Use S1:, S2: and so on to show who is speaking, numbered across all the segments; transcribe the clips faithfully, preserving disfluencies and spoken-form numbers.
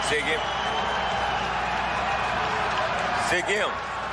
S1: Seguimos. Seguimos.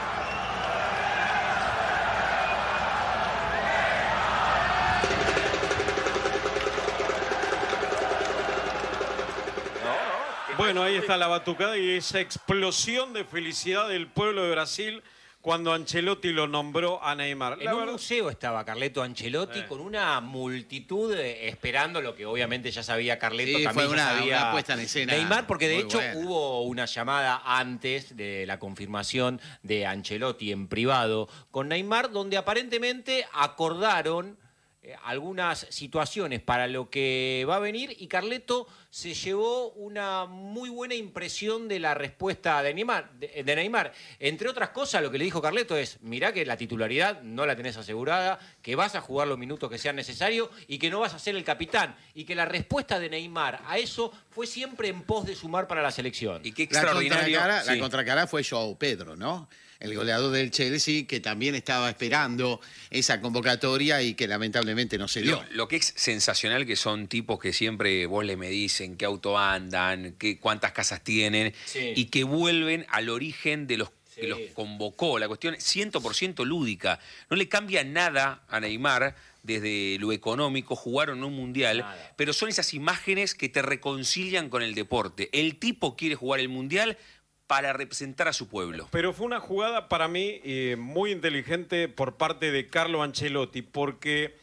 S2: Bueno, ahí está la batucada y esa explosión de felicidad del pueblo de Brasil cuando Ancelotti lo nombró a Neymar.
S3: En un museo estaba Carleto Ancelotti eh. con una multitud eh, esperando lo que obviamente ya sabía Carleto,
S4: sí,
S3: también
S4: fue una,
S3: ya sabía
S4: una puesta en escena
S3: Neymar, porque de hecho
S4: buena.
S3: Hubo una llamada antes de la confirmación de Ancelotti en privado con Neymar, donde aparentemente acordaron eh, algunas situaciones para lo que va a venir y Carleto se llevó una muy buena impresión de la respuesta de Neymar, de, de Neymar. Entre otras cosas, lo que le dijo Carleto es, mirá que la titularidad no la tenés asegurada, que vas a jugar los minutos que sean necesarios y que no vas a ser el capitán. Y que la respuesta de Neymar a eso fue siempre en pos de sumar para la selección.
S4: Y qué extraordinario. La contracara, sí. la contracara fue João Pedro, ¿no? El goleador del Chelsea, que también estaba esperando esa convocatoria y que lamentablemente no se dio.
S5: Lo, lo que es sensacional que son tipos que siempre vos le medís en qué auto andan, qué, cuántas casas tienen, sí. y que vuelven al origen de los sí. que los convocó. La cuestión es cien por ciento lúdica. No le cambia nada a Neymar desde lo económico, jugaron un mundial, nada. Pero son esas imágenes que te reconcilian con el deporte. El tipo quiere jugar el mundial para representar a su pueblo.
S2: Pero fue una jugada para mí eh, muy inteligente por parte de Carlo Ancelotti, porque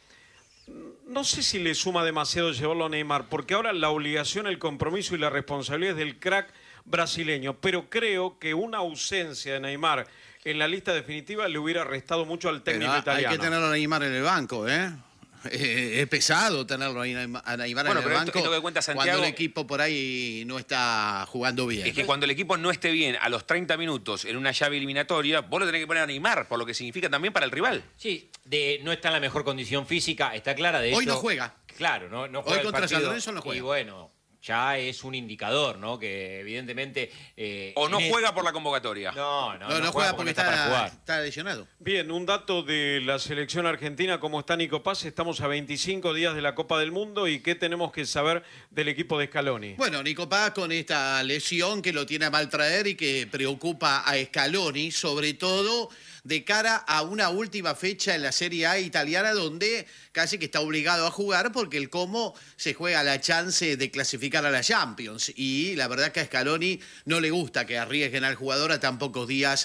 S2: no sé si le suma demasiado llevarlo a Neymar, porque ahora la obligación, el compromiso y la responsabilidad es del crack brasileño, pero creo que una ausencia de Neymar en la lista definitiva le hubiera restado mucho al técnico
S4: pero
S2: italiano.
S4: Hay que tenerlo a Neymar en el banco, ¿eh? Eh, es pesado tenerlo ahí a Neymar
S5: bueno,
S4: en el banco
S5: esto, esto que cuenta Santiago,
S4: cuando el equipo por ahí no está jugando bien.
S5: Es que cuando el equipo no esté bien a los treinta minutos en una llave eliminatoria, vos lo tenés que poner a Neymar, por lo que significa también para el rival.
S3: Sí, de, no está en la mejor condición física, está clara. De
S4: Hoy
S3: hecho,
S4: no juega.
S3: Claro, no, no juega
S4: Hoy contra San Lorenzo no juega.
S3: Y bueno, ya es un indicador, ¿no? Que evidentemente... Eh,
S5: o no
S3: el...
S5: juega por la convocatoria.
S3: No,
S4: no,
S3: no,
S4: no, no juega, juega porque, porque está, está, está lesionado.
S2: Bien, un dato de la selección argentina, ¿cómo está Nico Paz? Estamos a veinticinco días de la Copa del Mundo y ¿qué tenemos que saber del equipo de Scaloni?
S4: Bueno, Nico Paz con esta lesión que lo tiene a mal traer y que preocupa a Scaloni, sobre todo de cara a una última fecha en la Serie A italiana donde casi que está obligado a jugar porque el Como se juega la chance de clasificar a la Champions y la verdad que a Scaloni no le gusta que arriesguen al jugador a tan pocos días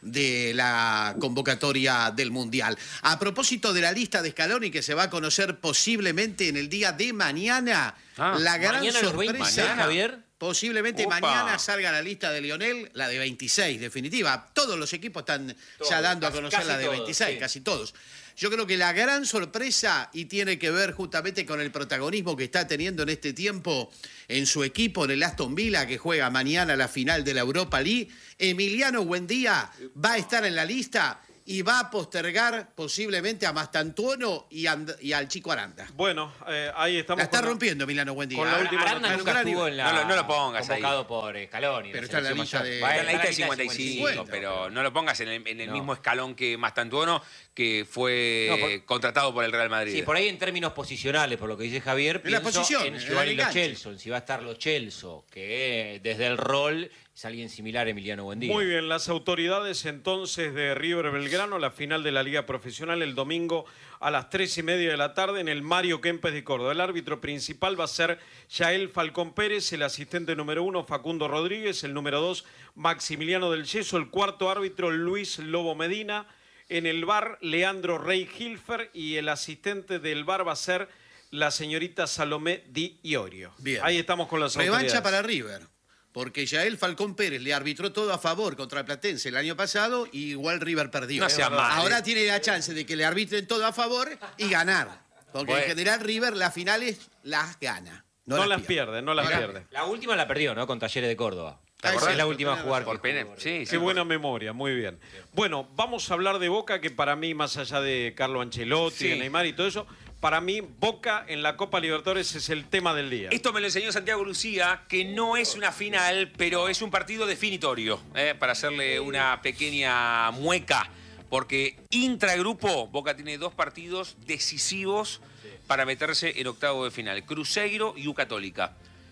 S4: de la convocatoria del Mundial. A propósito de la lista de Scaloni que se va a conocer posiblemente en el día de mañana,
S3: ah,
S4: la gran
S3: mañana
S4: sorpresa...
S3: ¿Mañana, Javier?
S4: Posiblemente
S5: Opa.
S4: mañana salga la lista de Lionel, la de veintiséis, definitiva. Todos los equipos están todos, ya dando a conocer la de todos, veintiséis, sí. Casi todos. Yo creo que la gran sorpresa, y tiene que ver justamente con el protagonismo que está teniendo en este tiempo en su equipo, en el Aston Villa, que juega mañana la final de la Europa League, Emiliano Buendía va a estar en la lista y va a postergar posiblemente a Mastantuono y, y al Chico Aranda.
S2: Bueno, eh, ahí estamos.
S4: La está con rompiendo Emiliano Buendía.
S3: Con la última Aranda nunca estuvo en la...
S5: No lo, no lo pongas
S3: convocado
S5: ahí.
S3: por Scaloni.
S4: Pero está en la lista de...
S5: Está en la lista de cincuenta y cinco,
S4: bueno,
S5: pero no lo pongas en el, en el
S3: no.
S5: mismo escalón que Mastantuono, que fue no, por... contratado por el Real Madrid.
S3: Sí, por ahí en términos posicionales, por lo que dice Javier,
S4: en
S3: pienso
S4: la posición,
S3: en Giovanni Lo Celso, si va a estar Lo Celso, que desde el rol es alguien similar a Emiliano Buendía.
S2: Muy bien, las autoridades entonces de River Belgrano, la final de la Liga Profesional el domingo a las tres y media de la tarde en el Mario Kempes de Córdoba. El árbitro principal va a ser Yael Falcón Pérez, el asistente número uno Facundo Rodríguez, el número dos Maximiliano del Yeso, el cuarto árbitro Luis Lobo Medina, en el V A R Leandro Rey Hilfer y el asistente del V A R va a ser la señorita Salomé Di Iorio.
S4: Bien.
S2: Ahí estamos con las autoridades.
S4: Revancha para River. Porque Yael Falcón Pérez le arbitró todo a favor contra el Platense el año pasado y igual River perdió.
S5: No sea mal.
S4: Ahora tiene la chance de que le arbitren todo a favor y ganar. Porque bueno, en general River las finales las gana.
S2: No, no las pierde, pierde, no las
S3: la,
S2: pierde.
S3: La última la perdió, ¿no? Con Talleres de Córdoba.
S5: ¿Te acordás?
S3: Es la última a jugar.
S5: Por pena. Sí,
S2: Qué
S5: sí,
S2: buena memoria, muy bien. Bueno, vamos a hablar de Boca, que para mí, más allá de Carlo Ancelotti, sí. de Neymar y todo eso, para mí, Boca en la Copa Libertadores es el tema del día.
S5: Esto me lo enseñó Santiago Lucía, que no es una final, pero es un partido definitorio, ¿eh? Para hacerle una pequeña mueca, porque intragrupo, Boca tiene dos partidos decisivos para meterse en octavo de final, Cruzeiro y U Católica.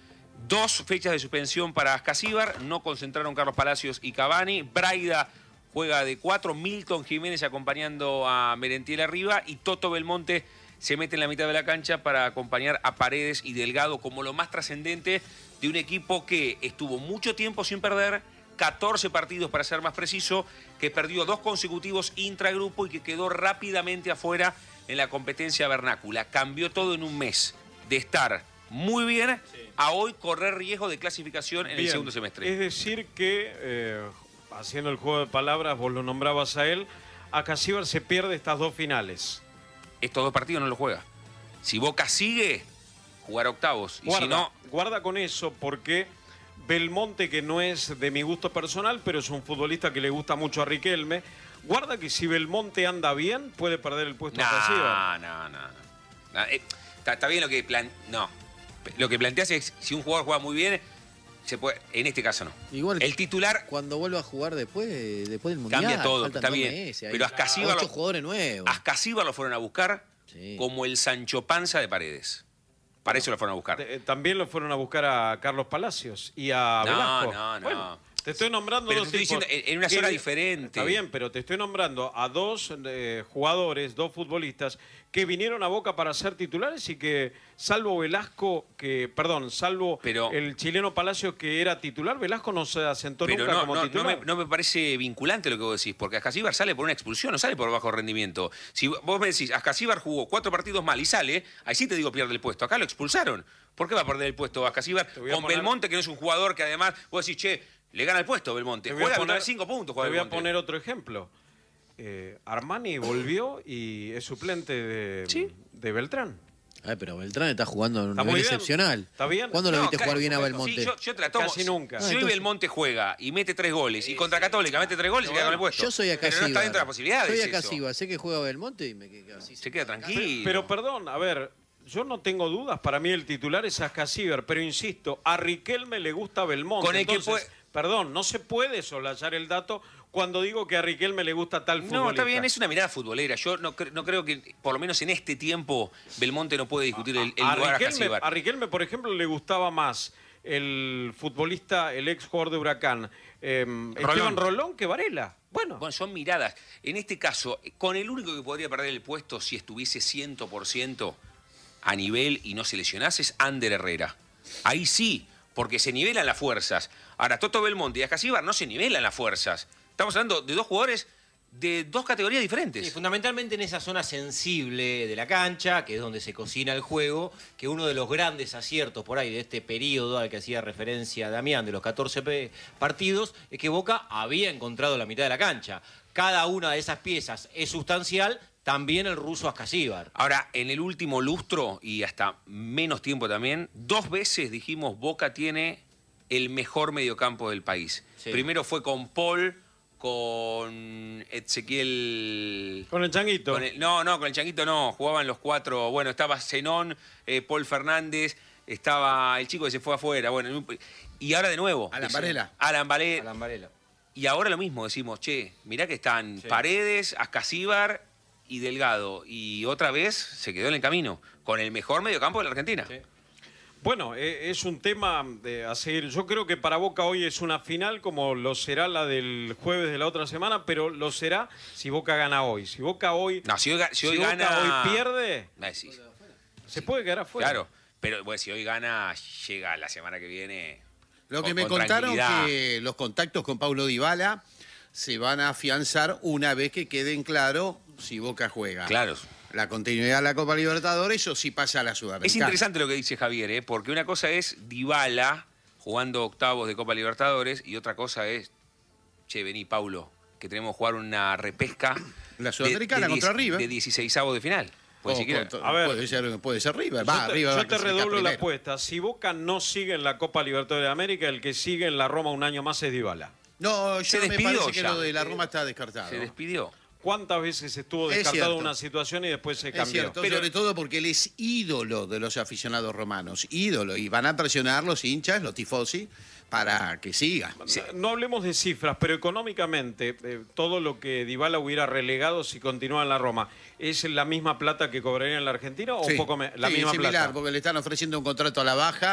S5: Dos fechas de suspensión para Ascasíbar, no concentraron Carlos Palacios y Cavani. Braida juega de cuatro, Milton Jiménez acompañando a Merentiel arriba y Toto Belmonte se mete en la mitad de la cancha para acompañar a Paredes y Delgado como lo más trascendente de un equipo que estuvo mucho tiempo sin perder, catorce partidos para ser más preciso, que perdió dos consecutivos intragrupo y que quedó rápidamente afuera en la competencia vernácula. Cambió todo en un mes de estar muy bien sí. a hoy correr riesgo de clasificación en bien. el segundo semestre.
S2: Es decir que, eh, haciendo el juego de palabras, vos lo nombrabas a él, Ascasíbar se pierde estas dos finales.
S5: Estos dos partidos no los juega. Si Boca sigue, jugará octavos. Y
S2: guarda,
S5: si no...
S2: guarda con eso porque Belmonte, que no es de mi gusto personal, pero es un futbolista que le gusta mucho a Riquelme, guarda que si Belmonte anda bien, puede perder el puesto
S5: no,
S2: a Ascasíbar.
S5: No, no, no. no. Eh, está, está bien lo que plan... No. Lo que planteas es, si un jugador juega muy bien, se puede... En este caso no.
S1: Igual
S5: el titular...
S1: Cuando vuelva a jugar después, después del Mundial.
S5: Cambia todo, está bien.
S1: Meses,
S5: pero Ascasíbar...
S1: Ocho jugadores nuevos.
S5: Ascasíbar lo fueron a buscar sí. como el Sancho Panza de Paredes. Para eso lo fueron a buscar.
S2: También lo fueron a buscar a Carlos Palacios y a
S5: no,
S2: Velasco.
S5: No, no,
S2: bueno, te estoy nombrando
S5: pero
S2: dos
S5: te estoy
S2: tipos.
S5: diciendo en una zona diferente.
S2: Está bien, pero te estoy nombrando a dos eh, jugadores, dos futbolistas que vinieron a Boca para ser titulares y que, salvo Velasco, que perdón, salvo
S5: pero,
S2: el chileno Palacios que era titular, Velasco no se asentó
S5: pero
S2: nunca
S5: no,
S2: como
S5: no,
S2: titular.
S5: No me, no me parece vinculante lo que vos decís, porque Ascasíbar sale por una expulsión, no sale por bajo rendimiento. Si vos me decís, Ascasíbar jugó cuatro partidos mal y sale, ahí sí te digo pierde el puesto. Acá lo expulsaron. ¿Por qué va a perder el puesto Ascasíbar con poner... Belmonte, que no es un jugador que además, vos decís, che, le gana el puesto Belmonte? Juega a poner cinco puntos.
S2: Te voy a poner otro ejemplo. Eh, Armani volvió y es suplente de, ¿Sí? de Beltrán.
S1: Ay, pero Beltrán está jugando en un nivel
S2: bien.
S1: excepcional.
S2: ¿Está bien?
S1: ¿Cuándo lo
S5: no,
S1: viste
S5: claro,
S1: jugar bien a Belmonte?
S5: Sí, yo, yo te la tomo.
S2: Casi nunca.
S5: Si
S1: ah,
S5: hoy
S1: entonces...
S5: Belmonte juega y mete tres goles y contra Católica mete tres goles y queda con el puesto.
S1: Yo soy Ascasíbar.
S5: Pero no está dentro de las posibilidades.
S1: Soy Ascasíbar, sé que juega Belmonte y me quedo así.
S5: Se queda tranquilo.
S2: Pero, pero perdón, a ver, yo no tengo dudas, para mí el titular es Ascasíbar, pero insisto, a Riquelme le gusta Belmonte.
S5: Con el
S2: Entonces,
S5: que puede...
S2: perdón, no se puede soslayar el dato cuando digo que a Riquelme le gusta tal futbolista.
S5: No, está bien, es una mirada futbolera. Yo no, cre no creo que, por lo menos en este tiempo, Belmonte no puede discutir el, el
S2: a,
S5: lugar
S2: a
S5: a
S2: Riquelme,
S5: Ascasíbar.
S2: A Riquelme, por ejemplo, le gustaba más el futbolista, el ex jugador de Huracán, eh,
S5: Rolón.
S2: Esteban Rolón, que Varela. Bueno.
S5: Bueno, son miradas. En este caso, con el único que podría perder el puesto si estuviese cien por ciento a nivel y no se lesionase es Ander Herrera. Ahí sí, porque se nivelan las fuerzas. Ahora, Toto Belmonte y Ascasíbar no se nivelan las fuerzas. Estamos hablando de dos jugadores de dos categorías diferentes.
S3: Sí, fundamentalmente en esa zona sensible de la cancha, que es donde se cocina el juego, que uno de los grandes aciertos por ahí de este periodo al que hacía referencia Damián, de los catorce partidos, es que Boca había encontrado la mitad de la cancha. Cada una de esas piezas es sustancial, también el ruso Ascasíbar.
S5: Ahora, en el último lustro, y hasta menos tiempo también, dos veces dijimos Boca tiene el mejor mediocampo del país. Sí. Primero fue con Paul, con Ezequiel...
S2: Con el Changuito.
S5: Con el, no, no, con el Changuito no. Jugaban los cuatro. Bueno, estaba Zenón, eh, Paul Fernández, estaba el chico que se fue afuera. Bueno, y ahora de nuevo.
S4: Alan Varela.
S5: Alan Varela.
S3: Alan Varela.
S5: Y ahora lo mismo, decimos, che, mirá que están sí. Paredes, Ascasíbar y Delgado. Y otra vez se quedó en el camino, con el mejor mediocampo de la Argentina.
S2: Sí. Bueno, es un tema de a seguir. Yo creo que para Boca hoy es una final como lo será la del jueves de la otra semana, pero lo será si Boca gana hoy. Si Boca hoy,
S5: no, si hoy, si hoy
S2: si
S5: gana...
S2: Boca hoy pierde,
S5: eh, sí.
S2: se puede quedar afuera.
S5: Claro, pero bueno, si hoy gana, llega la semana que viene.
S4: Lo que
S5: con,
S4: me
S5: con
S4: contaron que los contactos con Paulo Dybala se van a afianzar una vez que queden claro si Boca juega.
S5: Claro.
S4: La continuidad de la Copa Libertadores o si pasa a la Sudamericana.
S5: Es interesante lo que dice Javier, ¿eh? Porque una cosa es Dybala jugando octavos de Copa Libertadores y otra cosa es, che, vení, Paulo, que tenemos que jugar una repesca
S4: la Sudamericana
S5: de, de
S4: contra River.
S5: De dieciseisavos de final. Pues
S4: oh,
S5: siquiera...
S4: con,
S2: a ver,
S4: puede ser, puede ser River. Va,
S2: yo te,
S4: River
S2: yo
S4: va
S2: te redoblo la apuesta. Si Boca no sigue en la Copa Libertadores de América, el que sigue en la Roma un año más es Dybala.
S4: No, yo
S5: se
S4: me
S5: despidió
S4: parece que
S5: ya.
S4: lo de la Roma está descartado.
S5: Se despidió.
S2: ¿Cuántas veces estuvo descartado una situación y después se cambió?
S4: Es cierto,
S2: Pero...
S4: sobre todo porque él es ídolo de los aficionados romanos, ídolo, y van a presionar los hinchas, los tifosi, para que siga.
S2: Sí. No hablemos de cifras, pero económicamente, eh, todo lo que Dybala hubiera relegado si continúa en la Roma, ¿es la misma plata que cobraría en la Argentina o
S4: sí,
S2: un poco me... la
S4: sí,
S2: misma
S4: similar,
S2: plata?
S4: Porque le están ofreciendo un contrato a la baja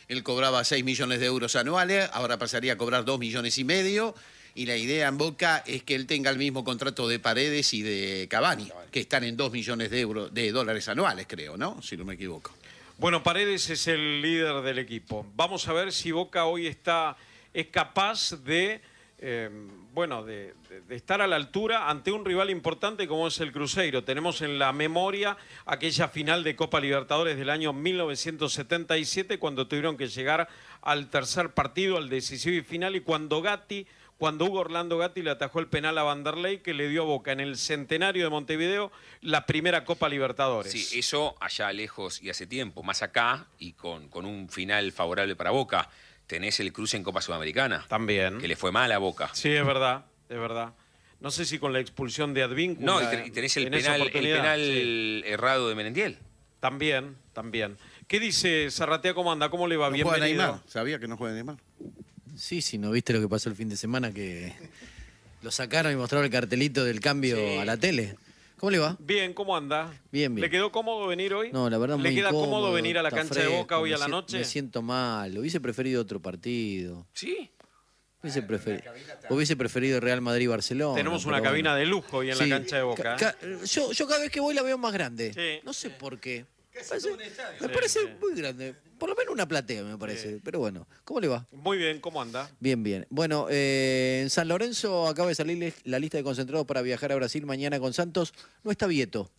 S4: Él cobraba seis millones de euros anuales, ahora pasaría a cobrar dos millones y medio. Y la idea en Boca es que él tenga el mismo contrato de Paredes y de Cavani, que están en dos millones de euros, de dólares anuales, creo, ¿no? Si no me equivoco.
S2: Bueno, Paredes es el líder del equipo. Vamos a ver si Boca hoy está, es capaz de, eh, bueno, de, de, de estar a la altura ante un rival importante como es el Cruzeiro. Tenemos en la memoria aquella final de Copa Libertadores del año mil novecientos setenta y siete, cuando tuvieron que llegar al tercer partido, al decisivo y final, y cuando Gatti... Cuando Hugo Orlando Gatti le atajó el penal a Vanderlei, que le dio a Boca en el centenario de Montevideo la primera Copa Libertadores.
S5: Sí, eso allá lejos y hace tiempo. Más acá, y con, con un final favorable para Boca, tenés el cruce en Copa Sudamericana.
S2: También.
S5: Que le fue mal a Boca.
S2: Sí, es verdad, es verdad. No sé si con la expulsión de Advíncula.
S5: No, y tenés el penal, el penal sí. errado de Merentiel.
S2: También, también. ¿Qué dice Zarratea? ¿Cómo anda? ¿Cómo le va?
S4: No
S2: Bienvenido.
S4: juega Neymar. Sabía que no juega Neymar.
S1: Sí, sí, ¿no viste lo que pasó el fin de semana? Que lo sacaron y mostraron el cartelito del cambio sí. a la tele. ¿Cómo le va?
S2: Bien, ¿cómo anda?
S1: Bien, bien.
S2: ¿Le quedó cómodo venir hoy?
S1: No, la verdad
S2: ¿Le
S1: muy
S2: queda
S1: incómodo,
S2: cómodo venir a la cancha
S1: fresco,
S2: de Boca hoy a la
S1: si,
S2: noche?
S1: Me siento mal. Hubiese preferido otro partido.
S5: ¿Sí?
S1: Hubiese, prefer... hubiese preferido Real Madrid-Barcelona.
S2: Tenemos una cabina bueno. de lujo hoy en sí. la cancha de Boca.
S1: Ca ca yo, yo cada vez que voy la veo más grande.
S2: Sí.
S1: No sé por qué. Me
S4: parece,
S1: me
S2: sí,
S1: parece
S2: sí.
S1: muy grande. Por lo menos una platea, me parece. Sí. Pero bueno, ¿cómo le va?
S2: Muy bien, ¿cómo anda?
S1: Bien, bien. Bueno, eh, en San Lorenzo acaba de salir la lista de concentrados para viajar a Brasil mañana con Santos. No está Vieto,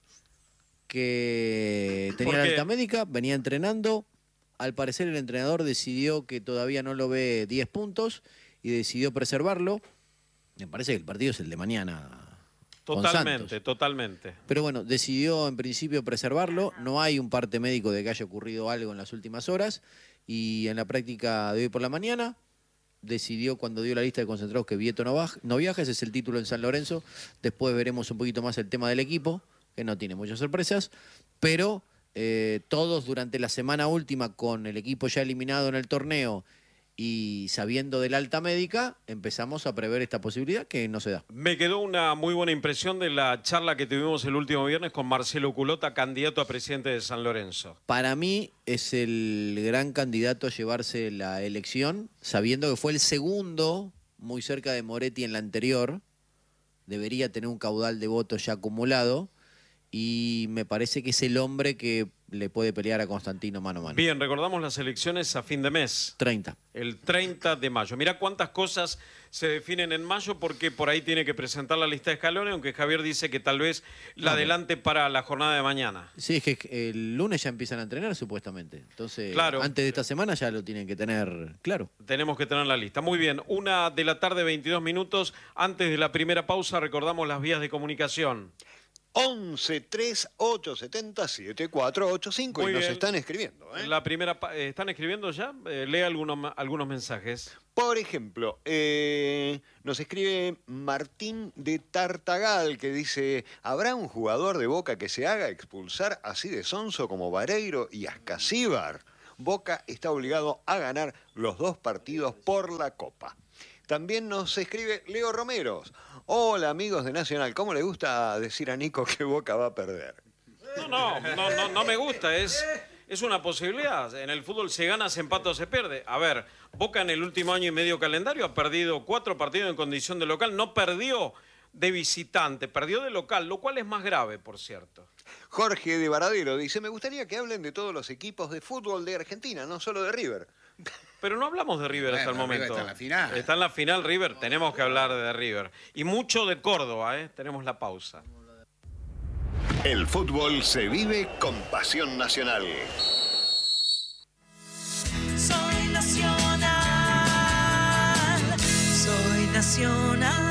S1: que tenía la alta médica, venía entrenando. Al parecer el entrenador decidió que todavía no lo ve diez puntos y decidió preservarlo. Me parece que el partido es el de mañana.
S2: Totalmente, totalmente.
S1: Pero bueno, decidió en principio preservarlo. No hay un parte médico de que haya ocurrido algo en las últimas horas. Y en la práctica de hoy por la mañana decidió, cuando dio la lista de concentrados, que Vieto no, no viaja. Ese es el título en San Lorenzo. Después veremos un poquito más el tema del equipo, que no tiene muchas sorpresas. Pero eh, todos durante la semana última, con el equipo ya eliminado en el torneo y sabiendo del alta médica, empezamos a prever esta posibilidad que no se da.
S2: Me quedó una muy buena impresión de la charla que tuvimos el último viernes con Marcelo Culota, candidato a presidente de San Lorenzo.
S1: Para mí es el gran candidato a llevarse la elección, sabiendo que fue el segundo, muy cerca de Moretti en la anterior. Debería tener un caudal de votos ya acumulado. Y me parece que es el hombre que le puede pelear a Constantino mano a mano.
S2: Bien, recordamos las elecciones a fin de mes.
S1: treinta.
S2: El treinta de mayo. Mirá cuántas cosas se definen en mayo, porque por ahí tiene que presentar la lista de Scaloni, aunque Javier dice que tal vez la adelante para la jornada de mañana.
S1: Sí, es que el lunes ya empiezan a entrenar supuestamente. Entonces,
S2: claro.
S1: antes de esta semana ya lo tienen que tener claro.
S2: Tenemos que tener la lista. Muy bien, una de la tarde, veintidós minutos. Antes de la primera pausa, recordamos las vías de comunicación.
S6: once tres ocho siete cero siete cuatro ocho cinco y nos
S2: bien.
S6: están escribiendo. ¿eh?
S2: La primera, ¿están escribiendo ya? Eh, lee algunos, algunos mensajes.
S6: Por ejemplo, eh, nos escribe Martín de Tartagal, que dice: ¿habrá un jugador de Boca que se haga expulsar así de sonso como Vareiro y Ascasíbar? Boca está obligado a ganar los dos partidos por la Copa. También nos escribe Leo Romeros. Hola, amigos de Nacional. ¿Cómo le gusta decir a Nico que Boca va a perder?
S2: No, no, no, no, no me gusta. Es, es una posibilidad. En el fútbol se gana, se empata o se pierde. A ver, Boca en el último año y medio calendario ha perdido cuatro partidos en condición de local. No perdió de visitante, perdió de local, lo cual es más grave, por cierto.
S6: Jorge de Varadero dice: me gustaría que hablen de todos los equipos de fútbol de Argentina, no solo de River.
S2: Pero no hablamos de River
S4: bueno,
S2: hasta el momento.
S4: River está en la final.
S2: Está en la final River, tenemos que hablar de River. Y mucho de Córdoba, ¿eh? Tenemos la pausa.
S6: El fútbol se vive con pasión nacional.
S7: Soy nacional, soy nacional.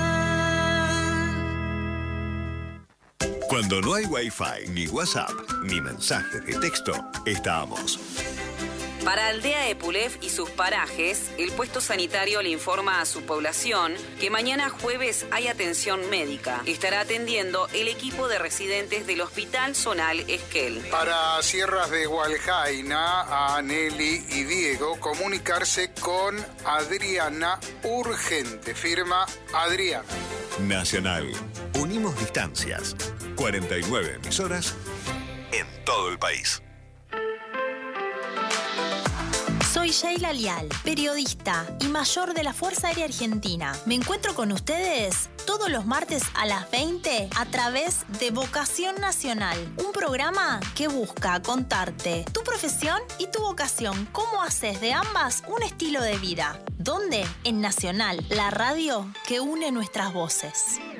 S8: Cuando no hay Wi-Fi, ni WhatsApp, ni mensajes de texto, estamos.
S9: Para Aldea Epulef y sus parajes, el puesto sanitario le informa a su población que mañana jueves hay atención médica. Estará atendiendo el equipo de residentes del Hospital Zonal Esquel.
S10: Para Sierras de Hualjaina, a Nelly y Diego, comunicarse con Adriana urgente. Firma Adriana.
S8: Nacional. Unimos distancias. cuarenta y nueve emisoras en todo el país.
S11: Soy Sheila Lial, periodista y mayor de la Fuerza Aérea Argentina. Me encuentro con ustedes todos los martes a las veinte a través de Vocación Nacional, un programa que busca contarte tu profesión y tu vocación, cómo haces de ambas un estilo de vida. ¿Dónde? En Nacional, la radio que une nuestras voces.